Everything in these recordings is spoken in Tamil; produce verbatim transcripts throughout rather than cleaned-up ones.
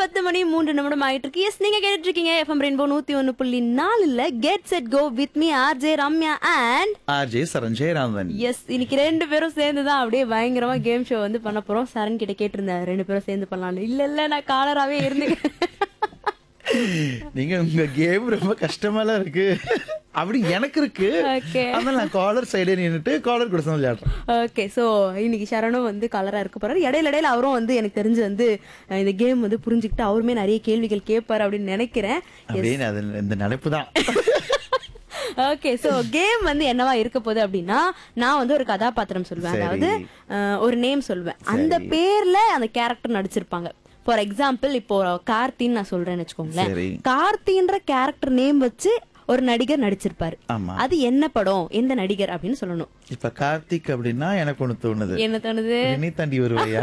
பத்து மணி மூன்று நிமிடம் ஆயிட்டு இருக்கு. எஸ், நீங்க கேட்டுட்டு இருக்கீங்க எஃப்எம் ரெயின்போ நூத்தி ஒன்னு புள்ளி நாலுல get set go with me RJ Ramya and RJ சரஞ்சய் Raman. S, இன்னைக்கு ரெண்டு பேரும் சேர்ந்து தான் அப்படியே பயங்கரமா கேம் ஷோ வந்து பண்ண போறோம். சரண் கிட்ட கேட்டிருந்தேன் ரெண்டு பேரும் சேர்ந்து பண்ணலாம். இல்ல இல்ல நான் காலராவே இருந்து நீங்க உங்க கேம் ரொம்ப கஷ்டமாலாம் இருக்கு அப்படி எனக்கு இருக்கு. அதனால நான் காலர் சைடே நின்னுட்டு காலர் கூட தான் விளையாடுறேன். ஓகே, சோ இன்னைக்கு சரணும் வந்து கலரா இருக்க போறாரு. இடையில இடையில அவரும் வந்து எனக்கு தெரிஞ்சு வந்து இந்த கேம் வந்து புரிஞ்சுக்கிட்டு அவருமே நிறைய கேள்விகள் கேட்பாரு அப்படின்னு நினைக்கிறேன். அப்படின்னு அது இந்த நினைப்பு தான். ஓகே, சோ கேம் வந்து என்னவா இருக்க போகுது அப்படின்னா, நான் வந்து ஒரு கதாபாத்திரம் சொல்வேன். அதாவது ஒரு நேம் சொல்வேன். அந்த பேர்ல அந்த கேரக்டர் நடிச்சிருப்பாங்க. ஃபார் எக்ஸாம்பிள் இப்போ கார்த்தின்னு நான் சொல்றேன்னு வச்சுக்கோங்களேன். கார்த்தின்ற கேரக்டர் நேம் வச்சு ஒரு நடிகர் நடிச்சிருப்பாரு. அது என்ன படம், எந்த நடிகர் அப்படின்னு சொல்லணும். இப்ப கார்த்திக் அப்படின்னா எனக்கு ஒண்ணு தோணுது. என்ன தோணுது? நீ தாண்டி வருவையா?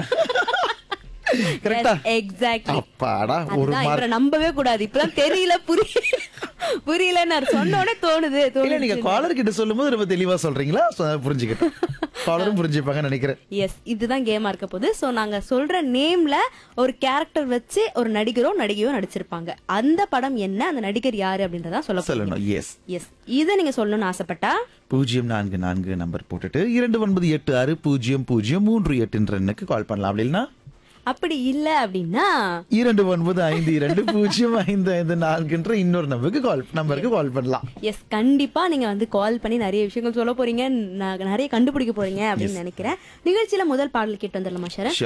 எக்ஸாக்ட்லி. அப்பாடா, ஒரு மாதிரி நம்பவே கூடாது. இப்பதான் தெரியல, புரிய புரியல நான் சொன்னோடனே தோணுது. இல்ல, நீங்க காலர் கிட்ட சொல்லும்போது ரொம்ப தெளிவா சொல்றீங்களா? புரிஞ்சுக்கிட்டேன். காலரும் புரிஞ்சுப்பாங்க நினைக்கிறேன். எஸ், இதுதான் கேமா இருக்க போகுது. சோ நாங்க சொல்ற நேம்ல ஒரு கேரக்டர் வச்சு ஒரு நடிகரோ நடிகையோ நடிச்சிருப்பாங்க. அந்த படம் என்ன, அந்த நடிகர் யாரு அப்படின்றத சொல்ல சொல்லணும். எஸ் எஸ், இதை நீங்க சொல்லணும்னு ஆசைப்பட்டா பூஜ்ஜியம் நான்கு நான்கு நம்பர் போட்டுட்டு இரண்டு ஒன்பது எட்டு ஆறு பூஜ்ஜியம் பூஜ்ஜியம் மூன்று எட்டு எண்ணுக்கு கால் பண்ணலாம். அப்படின்னா அப்படி இல்ல அப்படின்னா இரண்டு ஒன்பது ஐந்து இரண்டு பூஜ்ஜியம் ஐந்து ஐந்து நான்குன்ற இன்னொரு நம்பருக்கு கால் நம்பருக்கு கால் பண்ணலாம். எஸ், கண்டிப்பா நீங்க வந்து கால் பண்ணி நிறைய விஷயங்கள் சொல்ல போறீங்க, நிறைய கண்டுபிடிக்க போறீங்க அப்படின்னு நினைக்கிறேன். நிகழ்ச்சியில முதல் பாடல் கேட்டு வந்துடலாமா ஷரன்?